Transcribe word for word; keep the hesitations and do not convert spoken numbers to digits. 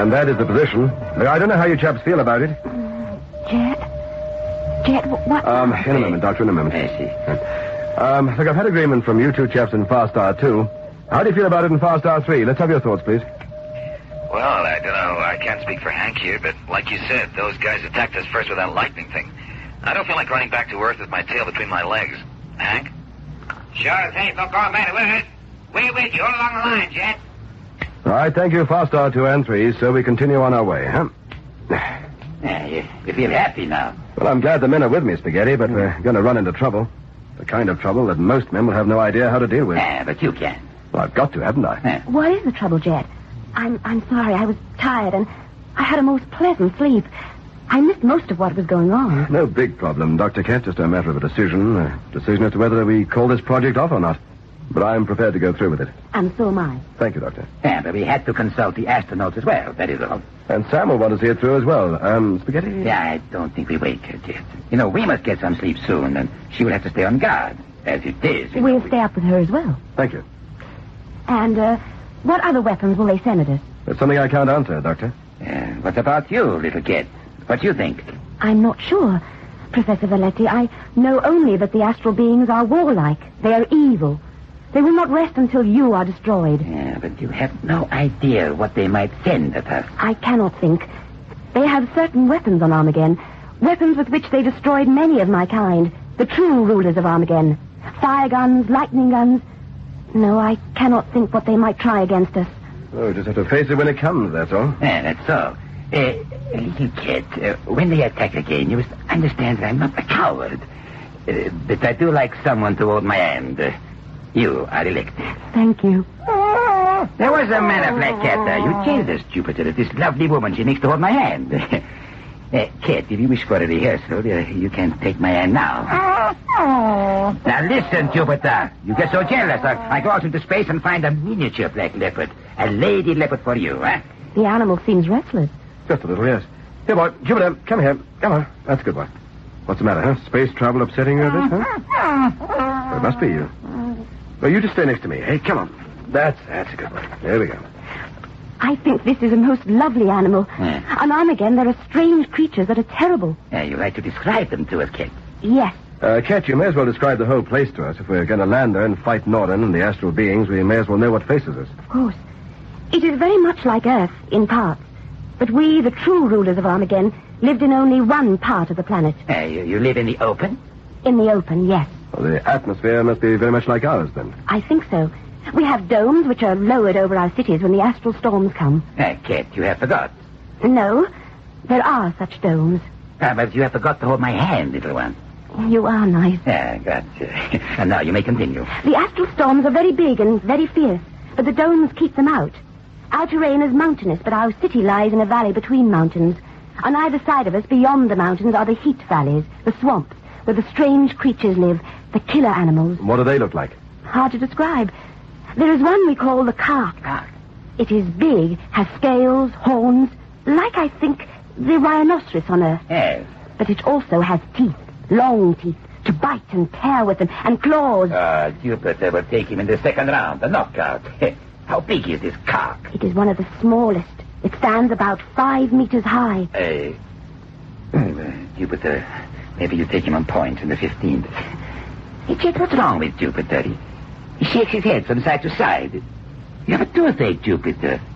And that is the position. I don't know how you chaps feel about it. Jet? Jet, what? Um, in a moment, Doctor, in a moment. I see. Um, look, I've had agreement from you two chaps in Far Star two. How do you feel about it in Far Star three? Let's have your thoughts, please. Well, I don't know. I can't speak for Hank here, but like you said, those guys attacked us first with that lightning thing. I don't feel like running back to Earth with my tail between my legs. Hank? Sure thing. Don't go matter with it. We're with you all along the line, Jet. All right, thank you, Far Star two and three, so we continue on our way, huh? Yeah, you, you feel happy now. Well, I'm glad the men are with me, Spaghetti, but we're going to run into trouble. The kind of trouble that most men will have no idea how to deal with. Yeah, but you can. Well, I've got to, haven't I? Yeah. What is the trouble, Jet? I'm I'm sorry. I was tired, and I had a most pleasant sleep. I missed most of what was going on. No big problem, Doctor Kent. Just a matter of a decision. A decision as to whether we call this project off or not. But I'm prepared to go through with it. And so am I. Thank you, Doctor. Yeah, but we had to consult the astronauts as well, that is all. And Sam will want to see it through as well. Um, Spaghetti? Yeah, I don't think we wake her, Jet. You know, we must get some sleep soon, and she will have to stay on guard. As it is. We'll know, stay up with her as well. Thank you. And, uh, what other weapons will they send at us? There's something I can't answer, Doctor. Uh, what about you, little kid? What do you think? I'm not sure, Professor Valetti. I know only that the astral beings are warlike. They are evil. They will not rest until you are destroyed. Yeah, but you have no idea what they might send at us. I cannot think. They have certain weapons on Armageddon. Weapons with which they destroyed many of my kind. The true rulers of Armageddon. Fire guns, lightning guns. No, I cannot think what they might try against us. Oh, we just have to face it when it comes, that's all. Yeah, that's so. Uh, little kid, uh, when they attack again, you must understand that I'm not a coward. Uh, but I do like someone to hold my hand. Uh, you are elected. Thank you. There was a man, a black cat. Uh, you changed us, Jupiter. This lovely woman, she makes to hold my hand. uh, Kit, if you wish for a rehearsal, uh, you can take my hand now. Now listen, Jupiter. You get so jealous. I, I go out into space and find a miniature black leopard. A lady leopard for you, huh? The animal seems restless. Just a little, yes. Here, boy, Jupiter, come here. Come on. That's a good one. What's the matter, huh? Space travel upsetting you a bit, huh? Well, it must be you. Well, you just stay next to me. Hey, come on. That's that's a good one. There we go. I think this is a most lovely animal. Yeah. On Armageddon, there are strange creatures that are terrible. Yeah, you like to describe them to us, Kit. Yes. Uh, Cat, you may as well describe the whole place to us. If we're going to land there and fight Norden and the astral beings, we may as well know what faces us. Of course. It is very much like Earth, in parts. But we, the true rulers of Armageddon, lived in only one part of the planet. Uh, you, you live in the open? In the open, yes. Well, the atmosphere must be very much like ours, then. I think so. We have domes which are lowered over our cities when the astral storms come. Uh, Kit, you have forgot. No, there are such domes. Ah, but you have forgot to hold my hand, little one. You are nice. Yeah, gotcha. And now you may continue. The astral storms are very big and very fierce, but the domes keep them out. Our terrain is mountainous, but our city lies in a valley between mountains. On either side of us, beyond the mountains, are the heat valleys, the swamps, where the strange creatures live, the killer animals. What do they look like? Hard to describe. There is one we call the carp. Ah. It is big, has scales, horns, like, I think, the rhinoceros on Earth. Yes. But it also has teeth, long teeth, to bite and tear with them, and claws. Uh, Jupiter will take him in the second round, the knockout. How big is this cock? It is one of the smallest. It stands about five meters high. Hey, uh, Jupiter, maybe you take him on point in the fifteenth. Hey, Jet, what's wrong with Jupiter? He, he shakes his head from side to side. You have a toothache, Jupiter.